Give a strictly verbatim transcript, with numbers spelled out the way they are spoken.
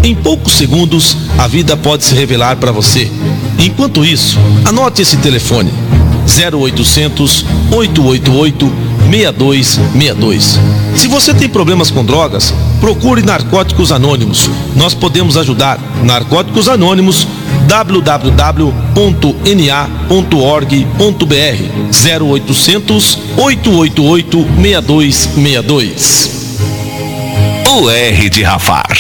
Em poucos segundos, a vida pode se revelar para você. Enquanto isso, anote esse telefone: zero oitocentos, oito oito oito, seis dois seis dois. Se você tem problemas com drogas, procure Narcóticos Anônimos. Nós podemos ajudar. Narcóticos Anônimos, w w w ponto n a ponto org ponto b r, zero oitocentos, oito oito oito, seis dois seis dois. O R de Rafar